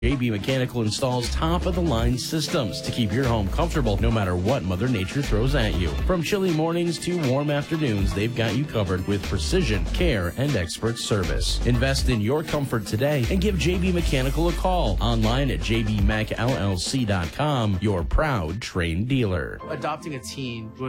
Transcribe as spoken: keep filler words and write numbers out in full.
J B Mechanical installs top-of-the-line systems to keep your home comfortable no matter what Mother Nature throws at you. From chilly mornings to warm afternoons, they've got you covered with precision, care, and expert service. Invest in your comfort today and give J B Mechanical a call. Online at j b mech l l c dot com, your proud Trane dealer. Adopting a teen was